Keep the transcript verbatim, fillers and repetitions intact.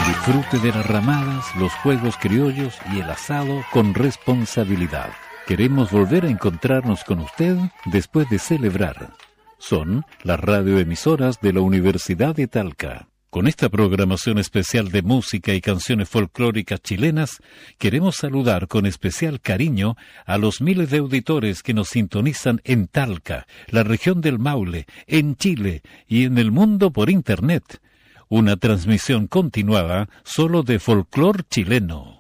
Disfrute de las ramadas, los juegos criollos y el asado con responsabilidad. Queremos volver a encontrarnos con usted después de celebrar. Son las radioemisoras de la Universidad de Talca. Con esta programación especial de música y canciones folclóricas chilenas, queremos saludar con especial cariño a los miles de auditores que nos sintonizan en Talca, la región del Maule, en Chile y en el mundo por Internet. Una transmisión continuada solo de folclor chileno.